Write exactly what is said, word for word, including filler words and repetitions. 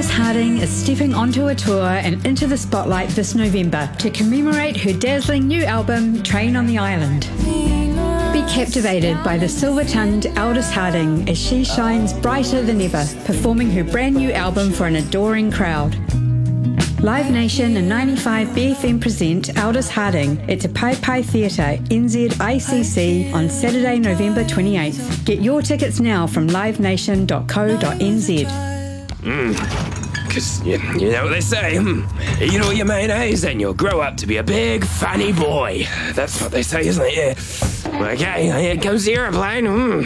Aldous Harding is stepping onto a tour and into the spotlight this November to commemorate her dazzling new album, Train on the Island. Be captivated by the silver-tongued Aldous Harding as she shines brighter than ever, performing her brand new album for an adoring crowd. Live Nation and ninety-five B F M present Aldous Harding at Te Pai Pai Theatre, N Z I C C, on Saturday, November twenty-eighth. Get your tickets now from live nation dot co dot n z. Mm. Because you, you know what they say, hmm, eat all your mayonnaise and you'll grow up to be a big, funny boy. That's what they say, isn't it? Yeah. Okay, here comes the aeroplane. Mm.